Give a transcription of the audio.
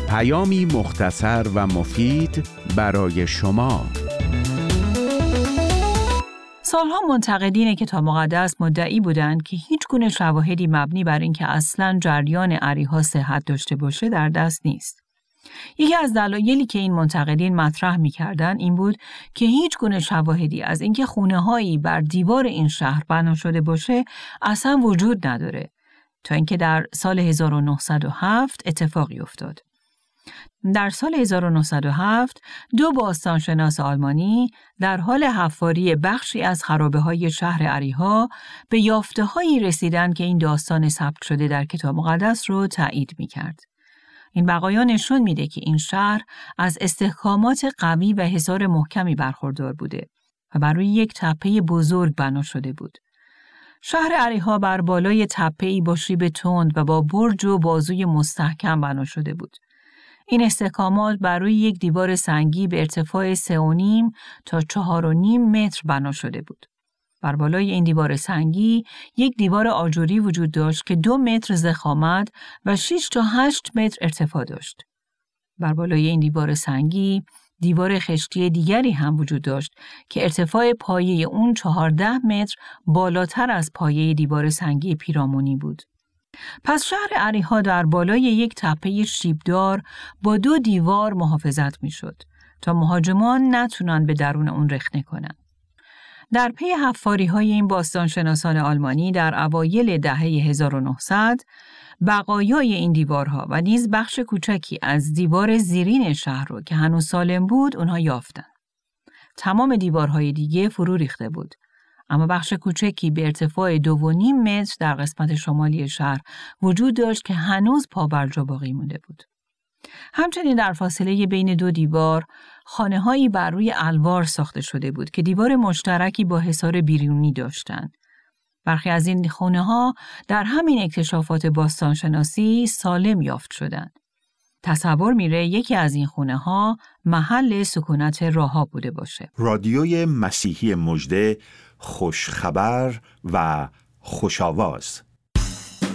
پیامی مختصر و مفید برای شما. سالها منتقدین کتاب مقدس مدعی بودند که هیچ گونه شواهدی مبنی بر اینکه اصلاً جریان اریحا صحت داشته باشه در دست نیست. یکی از دلایلی که این منتقدین مطرح می‌کردند این بود که هیچ گونه شواهدی از اینکه خونه‌هایی بر دیوار این شهر بنا شده باشه اصلاً وجود نداره، تا اینکه در سال 1907 اتفاقی افتاد. در سال 1907 دو باستانشناس آلمانی در حال حفاری بخشی از خرابه‌های شهر اریحا به یافته‌هایی رسیدند که این داستان ثبت شده در کتاب مقدس رو تایید می‌کرد. این بقایا نشون میده که این شهر از استحکامات قوی و حصار محکمی برخوردار بوده و بر روی یک تپه بزرگ بنا شده بود. شهر اریحا بر بالای تپه‌ای با شیب تند و با برج و بازوی مستحکم بنا شده بود. این استحکامات بر روی یک دیوار سنگی به ارتفاع 3.5 تا 4.5 متر بنا شده بود. بر بالای این دیوار سنگی یک دیوار آجوری وجود داشت که 2 متر ضخامت و 6 تا 8 متر ارتفاع داشت. بر بالای این دیوار سنگی دیوار خشتی دیگری هم وجود داشت که ارتفاع پایه اون 14 متر بالاتر از پایه دیوار سنگی پیرامونی بود. پس شهر اریحا در بالای یک تپه شیبدار با 2 دیوار محافظت می شد تا مهاجمان نتونن به درون اون رخنه کنن. در پی حفاری‌های این باستانشناسان آلمانی در اوایل دهه 1900 بقایای این دیوارها و نیز بخش کوچکی از دیوار زیرین شهر رو که هنوز سالم بود اونها یافتن. تمام دیوارهای دیگه فرو ریخته بود، اما بخش کوچکی به ارتفاع 2.5 متر در قسمت شمالی شهر وجود داشت که هنوز پابرجا باقی مونده بود. همچنین در فاصله بین 2 دیوار خانه‌هایی بر روی الوار ساخته شده بود که دیوار مشترکی با حصار بیرونی داشتند. برخی از این خانه‌ها در همین اکتشافات باستانشناسی سالم یافت شدند. تصور میره یکی از این خانه‌ها محل سکونت راهاب بوده باشه. رادیوی مسیحی مژده، خوشخبر و خوش‌آواز.